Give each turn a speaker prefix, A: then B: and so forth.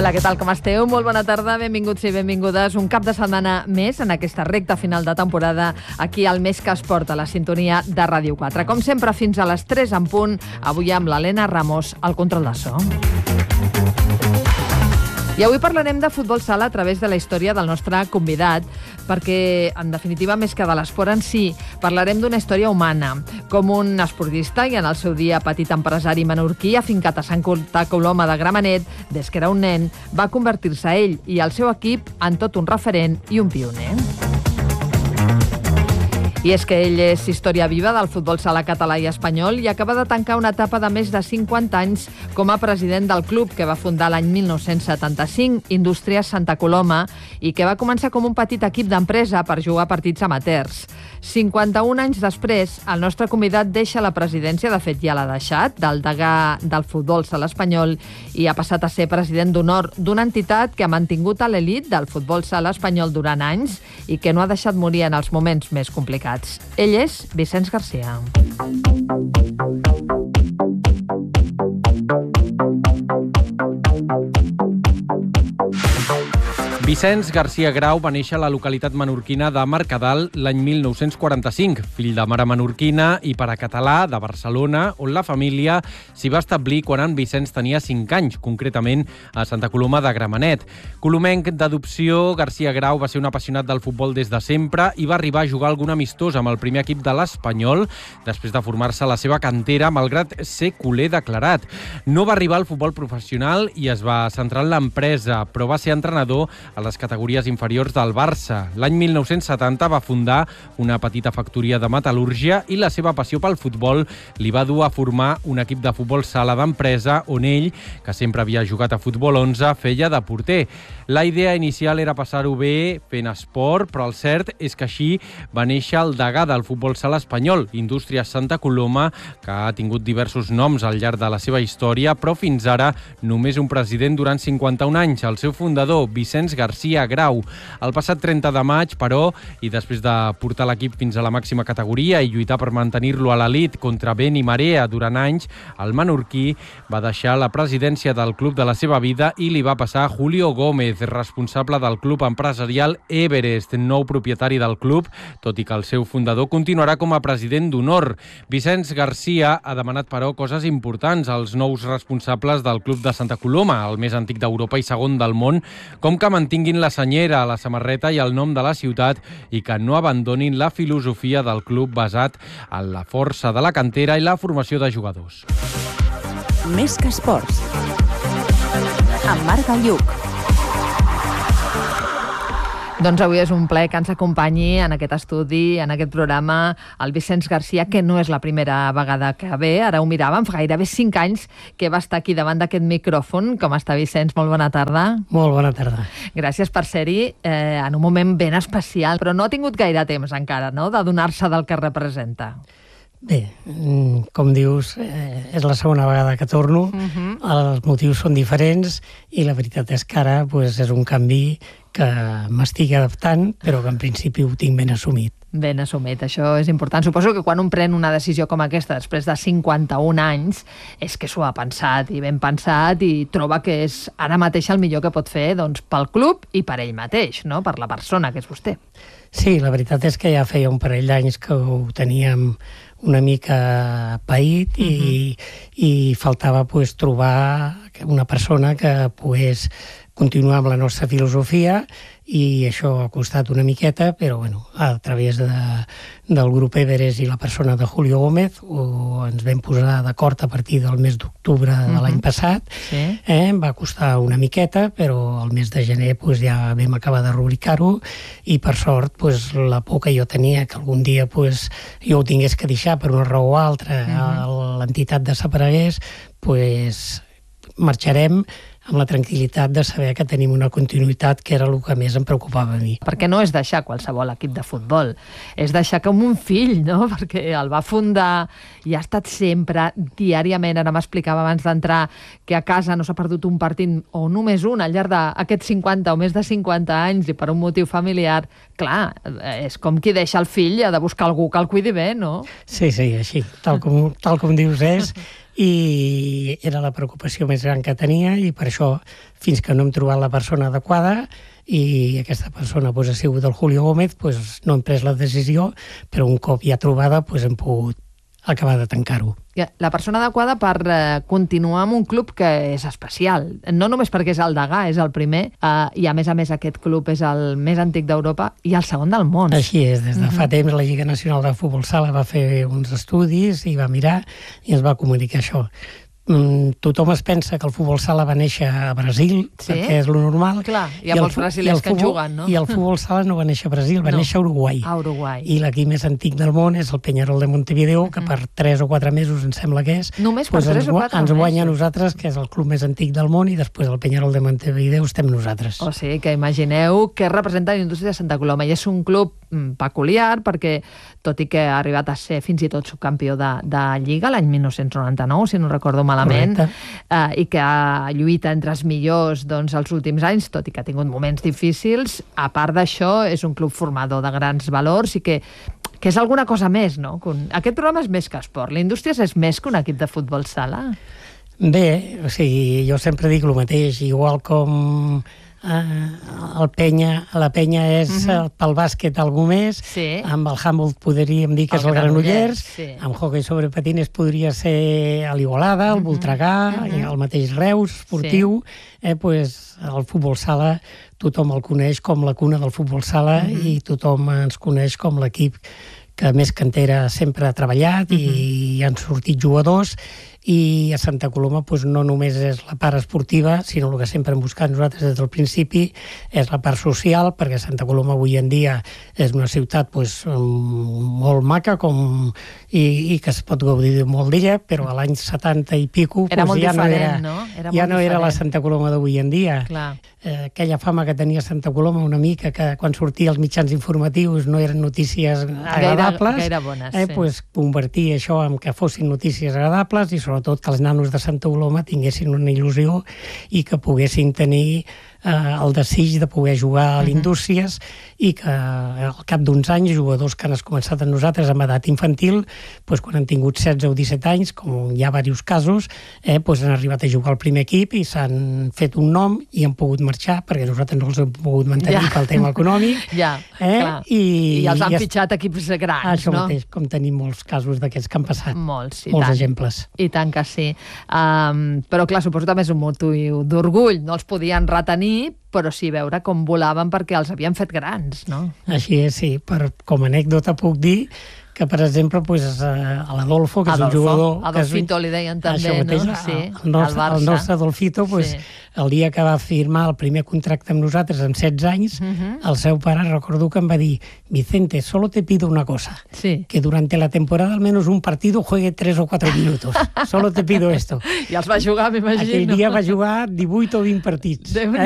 A: Hola, què tal, com esteu? Molt bona tarda, benvinguts i benvingudes. Un cap de setmana més en aquesta recta final de temporada aquí al Més que Esport, a la sintonia de Ràdio 4. Com sempre, fins a les 3 en punt, avui amb l'Helena Ramos al control de so. I avui parlarem de futbol sala a través de la història del nostre convidat, perquè, en definitiva, més que de l'esport en si, parlarem d'una història humana, com un esportista i en el seu dia petit empresari menorquí afincat a Sant Coloma de Gramenet, des que era un nen, va convertir-se ell i el seu equip en tot un referent i un pioner. I és que ell és història viva del futbol sala català i espanyol i acaba de tancar una etapa de més de 50 anys com a president del club que va fundar l'any 1975, Indústries Santa Coloma, i que va començar com un petit equip d'empresa per jugar partits amateurs. 51 anys després, el nostre convidat deixa la presidència, de fet ja l'ha deixat, del degà del futbol sala espanyol, i ha passat a ser president d'honor d'una entitat que ha mantingut a l'elit del futbol sala espanyol durant anys i que no ha deixat morir en els moments més complicats. Ell és Vicenç Garcia.
B: Vicenç Garcia Grau va néixer a la localitat menorquina de Mercadal l'any 1945, fill de mare menorquina i pare català de Barcelona, on la família s'hi va establir quan en Vicenç tenia 5 anys, concretament a Santa Coloma de Gramenet. Colomenc d'adopció, Garcia Grau va ser un apassionat del futbol des de sempre i va arribar a jugar algun amistós amb el primer equip de l'Espanyol, després de formar-se a la seva cantera, malgrat ser culer declarat. No va arribar al futbol professional i es va centrar en l'empresa, però va ser entrenador a les categories inferiors del Barça. L'any 1970 va fundar una petita factoria de metal·lúrgia i la seva passió pel futbol li va dur a formar un equip de futbol sala d'empresa on ell, que sempre havia jugat a futbol 11, feia de porter. La idea inicial era passar-ho bé fent esport, però el cert és que així va néixer el degà del futbol sala espanyol, Indústries Santa Coloma, que ha tingut diversos noms al llarg de la seva història, però fins ara només un president durant 51 anys, el seu fundador, Vicenç Garcia Grau. El passat 30 de maig, però, i després de portar l'equip fins a la màxima categoria i lluitar per mantenir-lo a l'elit contra vent i marea durant anys, el menorquí va deixar la presidència del club de la seva vida i li va passar a Julio Gómez, responsable del club empresarial Everest, nou propietari del club, tot i que el seu fundador continuarà com a president d'honor. Vicenç Garcia ha demanat, però, coses importants als nous responsables del club de Santa Coloma, el més antic d'Europa i segon del món, com que mantinguin la senyera, la samarreta i el nom de la ciutat i que no abandonin la filosofia del club basat en la força de la cantera i la formació de jugadors.
C: Més que esports. Amb Marc Galluc.
A: Doncs avui és un plaer que ens acompanyi en aquest estudi, en aquest programa, el Vicenç Garcia, que no és la primera vegada que ve, ara ho miràvem, fa gairebé 5 anys que va estar aquí davant d'aquest micròfon. Com està, Vicenç? Molt bona tarda.
D: Molt bona tarda.
A: Gràcies per ser-hi en un moment ben especial, però no ha tingut gaire temps encara, no?, de donar-se del que representa.
D: Bé, com dius, és la segona vegada que torno, els motius són diferents i la veritat és que ara és un canvi que m'estic adaptant, però que en principi ho tinc ben assumit.
A: Ben assumit, això és important. Suposo que quan un pren una decisió com aquesta, després de 51 anys, és que s'ho ha pensat i ben pensat i troba que és ara mateix el millor que pot fer, doncs, pel club i per ell mateix, no?, per la persona que és vostè.
D: Sí, la veritat és que ja feia un parell d'anys que ho teníem una mica paït i faltava trobar una persona que pogués continuar amb la nostra filosofia i això ha costat una miqueta, però a través del grup Everest i la persona de Julio Gómez ens vam posar d'acord a partir del mes d'octubre de l'any passat.
A: Sí.
D: Va costar una miqueta, però el mes de gener ja vam acabar de rubricar-ho i per sort la por que jo tenia que algun dia jo ho tingués que deixar per una raó o altra, l'entitat desaparegués, marxarem amb la tranquil·litat de saber que tenim una continuïtat, que era el que més em preocupava a mi.
A: Perquè no és deixar qualsevol equip de futbol, és deixar com un fill, no?, perquè el va fundar i ha estat sempre, diàriament. Ara m'explicava abans d'entrar que a casa no s'ha perdut un partit, o només un, al llarg d'aquests 50 o més de 50 anys, i per un motiu familiar. Clar, és com qui deixa el fill i ha de buscar algú que el cuidi bé, no?
D: Sí, així, tal com dius és. i era la preocupació més gran que tenia, i per això, fins que no hem trobat la persona adequada, i aquesta persona ha sigut el Julio Gómez, no hem pres la decisió, però un cop ja trobada hem pogut acabar de tancar-ho.
A: La persona adequada per continuar amb un club que és especial, no només perquè és el degà, és el primer, i a més aquest club és el més antic d'Europa i el segon del món.
D: Així és, des de fa temps la Lliga Nacional de Futbol Sala va fer uns estudis i va mirar i ens va comunicar això. Tothom es pensa que el futbol sala va néixer a Brasil, perquè és lo normal.
A: Clar, hi ha molts brasilers que juguen, no?
D: I el futbol sala no va néixer a Brasil, va néixer a Uruguai.
A: A Uruguai.
D: I l'equip més antic del món és el Peñarol de Montevideo, que per 3 o 4 mesos, em sembla que és,
A: només per 3 o 4 mesos.
D: Ens guanya a nosaltres, que és el club més antic del món, i després el Peñarol de Montevideo estem nosaltres.
A: O sigui que imagineu què representa la indústria de Santa Coloma. I és un club peculiar perquè, tot i que ha arribat a ser fins i tot subcampió de Lliga l'any 1999, si no recordo malament, i que lluita entre els millors els últims anys, tot i que ha tingut moments difícils, a part d'això, és un club formador de grans valors i que és alguna cosa més, no? Aquest programa és més que esport. La indústria és més que un equip de futbol sala?
D: Bé, o sigui, jo sempre dic el mateix, igual com la penya és pel bàsquet algú més, amb el Humboldt podríem dir que és el Granollers, amb hoquei sobre patines podria ser l'Igualada, el Voltregà, el mateix Reus esportiu, el futbol sala tothom el coneix com la cuna del futbol sala i tothom ens coneix com l'equip que més cantera sempre ha treballat i han sortit jugadors. I a Santa Coloma no només és la part esportiva, sinó el que sempre hem buscat nosaltres des del principi és la part social, perquè Santa Coloma avui en dia és una ciutat molt maca i que es pot gaudir molt d'ella, però a l'any 70 i pico
A: ja
D: no era la Santa Coloma d'avui en dia. Aquella fama que tenia Santa Coloma una mica, que quan sortia als mitjans informatius no eren notícies agradables, convertir això en que fossin notícies agradables i sobretot que els nanos de Santa Coloma tinguessin una il·lusió i que poguessin tenir el desig de poder jugar a l'Indústries i que al cap d'uns anys jugadors que han començat amb nosaltres amb edat infantil, quan han tingut 16 o 17 anys, com hi ha diversos casos, han arribat a jugar al primer equip i s'han fet un nom i han pogut marxar perquè nosaltres no els hem pogut mantenir pel tema econòmic.
A: I els han fitxat equips grans, no?
D: Això mateix, com tenim molts casos d'aquests que han passat.
A: Molts
D: exemples.
A: I tant que sí. Però clar, suposo també és un motiu d'orgull. No els podien retenir, però sí veure com volaven perquè els havien fet grans, no?
D: Així és, sí. Com a anècdota puc dir que, per exemple, a l'Adolfo, que és un jugador...
A: Adolfito li deien també, no?
D: El nostre Adolfito, el dia que va firmar el primer contracte amb nosaltres, amb 16 anys, el seu pare, recordo que em va dir: Vicente, solo te pido una cosa, que durante la temporada al menos un partido juegue 3 o 4 minutos. Solo te pido esto.
A: I els va jugar, m'imagino.
D: Aquell dia va jugar 18 o 20 partits.